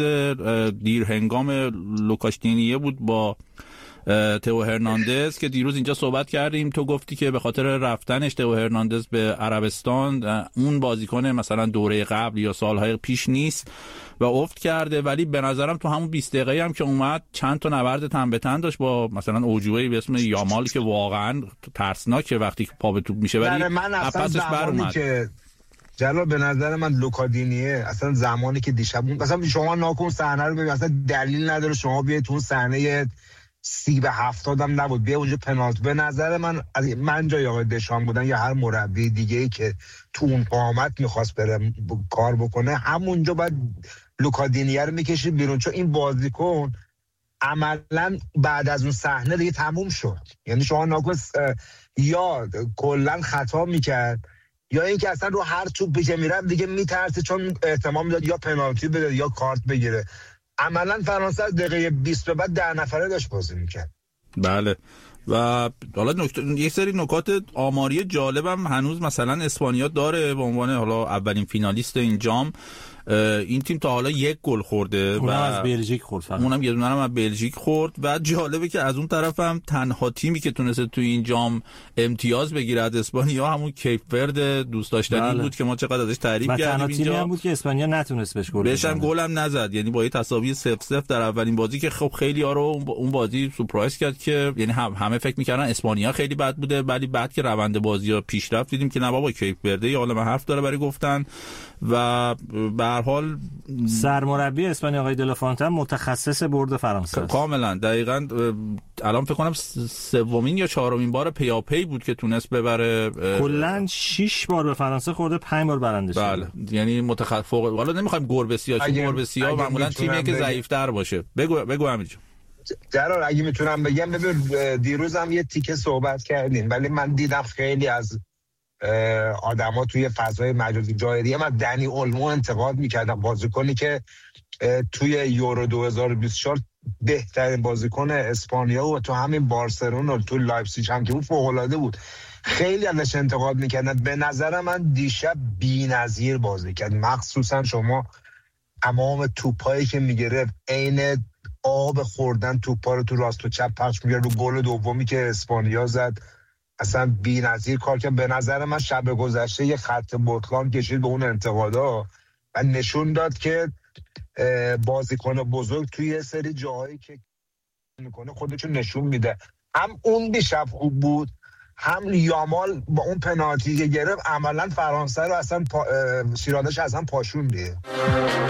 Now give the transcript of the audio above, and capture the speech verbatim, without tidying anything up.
دیر هنگام لوکاس دینیه بود با تئو هرناندز که دیروز اینجا صحبت کردیم. تو گفتی که به خاطر رفتنش تئو هرناندز به عربستان اون بازیکن مثلا دوره قبل یا سالهای پیش نیست و افت کرده، ولی به نظرم تو همون بیست دقیقه هم که اومد چند تا نبرد تن به تن داشت با مثلا اوجوهی به اسم یامال که واقعا ترسناکه وقتی پا به توپ میشه، ولی من اصلا زمانی که جلال به نظر من لوکادینیه اصلا زمانی که دیشب مثلا شما ناکن صحنه رو ببین، اصلا دلیل نداره شما بیاید تو صحنه سی به هفتاد هم نبود بیا اونجا پنالتی. به نظر من من جای آقای دشان بودن یا هر مربی دیگه ای که تو اون قامت میخواست بره کار بکنه همونجا باید لوکادینیه رو میکشید بیرون، چون این بازیکن عملا بعد از اون صحنه دیگه تموم شد. یعنی شما ناکن یا کلا خطا میکرد یا اینکه اصلا رو هر توپی که میرم دیگه میترسه، چون احتمال میداد یا پنالتی بده یا کارت بگیره. عملا فرانسه از دقیقه بیست به بعد ده نفره داشت بازی میکرد. بله. و حالا نکته یک سری نکات آماری جالبم هنوز مثلا اسپانیا داره به عنوان حالا اولین فینالیست این جام. این تیم تا حالا یک گل خورده و از بلژیک خورد فقط. اونم یه دونه هم از بلژیک خورد و جالبه که از اون طرف هم تنها تیمی که تونسته تو این جام امتیاز بگیره از اسپانیا همون کیپ ورد دوست داشتنی بله. بود که ما چقدر ازش تعریف کردیم اینجا. و تنها تیمی هم بود که اسپانیا نتونست بهش گل بهش هم گل هم نزد، یعنی با یه تساوی صفر صفر در اولین بازی که خب خیلی ها رو اون بازی سورپرایز کرد که یعنی هم همه فکر می‌کردن اسپانیا خیلی بد بوده، ولی بعد که روند بازی‌ها پیش رفت دیدیم که نه بابا کیپ ورد یه عالمه حرف داره برای گفتن. و به هر حال سرمربی اسپانیا آقای دلافونته متخصص برد فرانسه است. کاملا دقیقاً الان فکر کنم سومین یا چهارمین بار پیاپی بود که تونست ببره. کلاً شش بار به فرانسه خورده، پنج بار برنده شده. بله یعنی متخصص فوق. حالا نمیخوایم گربه چون گربه سیاه معمولاً تیمی که ضعیف‌تر باشه. بگو بگو همینجا جلال اگه میتونم بگم، ببین دیروزم یه تیکه صحبت کردیم ولی من دیدم خیلی از آدما توی فضای مجازی جایریه من دنی اولمو انتقاد میکردم، بازیکنی که توی یورو دو هزار و بیست و چهار بهترین بازیکن اسپانیا و تو همین بارسلون و تو لایپزیگ هم که اون فوق العاده بود، خیلی ازش انتقاد میکردن. به نظر من دیشب بی‌نظیر بازی کرد، مخصوصا شما تمام توپایی که میگرفت عین آب خوردن توپا رو تو راست و چپ پخش میگرفت. رو گل دومی که اسپانیا زد اصلا بی‌نظیر کار کرد. به نظر من شب گذشته یه خط بطلان کشید به اون انتقادا و نشون داد که بازیکن بزرگ توی یه سری جاهایی که میکنه خودشو نشون میده. هم اون دیشب خوب بود، هم یامال با اون پنالتی که گرفت عملا فرانسه رو اصلا پا... شیرازش اصلا پاشون دیه.